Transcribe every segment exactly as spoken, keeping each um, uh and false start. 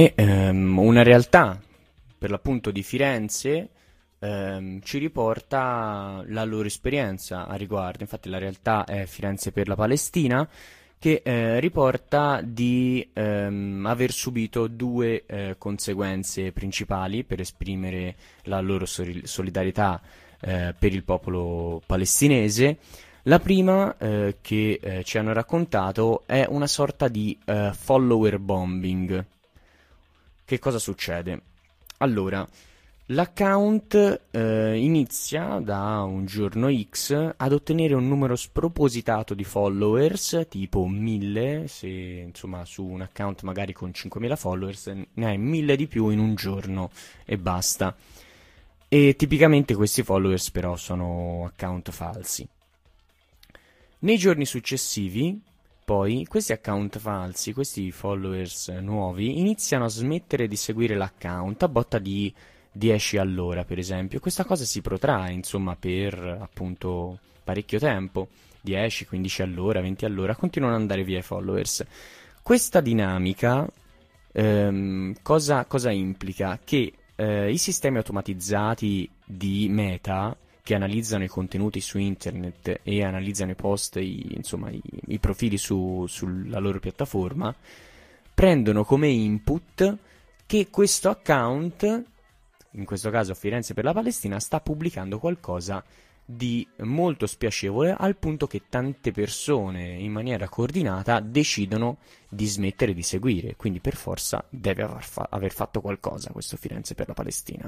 E ehm, una realtà, per l'appunto di Firenze, ehm, ci riporta la loro esperienza a riguardo. Infatti la realtà è Firenze per la Palestina, che eh, riporta di ehm, aver subito due eh, conseguenze principali per esprimere la loro sori- solidarietà eh, per il popolo palestinese. La prima eh, che eh, ci hanno raccontato è una sorta di eh, follower bombing. Che cosa succede? Allora, l'account eh, inizia da un giorno X ad ottenere un numero spropositato di followers, tipo mille, se insomma su un account magari con cinquemila followers ne hai mille di più in un giorno e basta. E tipicamente questi followers però sono account falsi. Nei giorni successivi, poi, questi account falsi, questi followers nuovi, iniziano a smettere di seguire l'account a botta di dieci all'ora, per esempio. Questa cosa si protrae, insomma, per appunto parecchio tempo. dieci, quindici all'ora, venti all'ora, continuano ad andare via i followers. Questa dinamica ehm, cosa, cosa implica? Che eh, i sistemi automatizzati di Meta, che analizzano i contenuti su internet e analizzano i post, i, insomma i, i profili su, sulla loro piattaforma, prendono come input che questo account, in questo caso Firenze per la Palestina, sta pubblicando qualcosa di molto spiacevole, al punto che tante persone in maniera coordinata decidono di smettere di seguire, quindi per forza deve aver, fa- aver fatto qualcosa questo Firenze per la Palestina.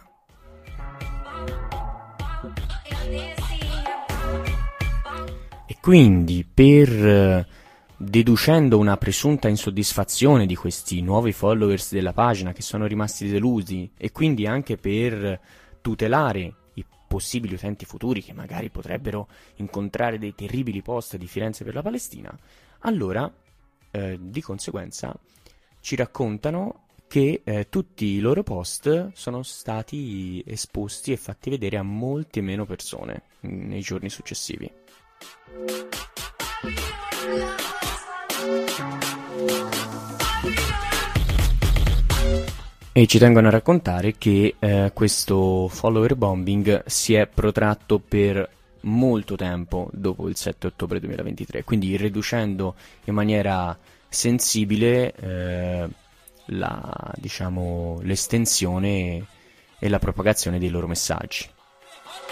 E quindi per eh, deducendo una presunta insoddisfazione di questi nuovi followers della pagina che sono rimasti delusi, e quindi anche per tutelare i possibili utenti futuri che magari potrebbero incontrare dei terribili post di Firenze per la Palestina, allora eh, di conseguenza ci raccontano che eh, tutti i loro post sono stati esposti e fatti vedere a molte meno persone mh, nei giorni successivi. E ci tengono a raccontare che eh, questo follower bombing si è protratto per molto tempo dopo il sette ottobre duemilaventitré, quindi riducendo in maniera sensibile eh, la, diciamo, l'estensione e la propagazione dei loro messaggi.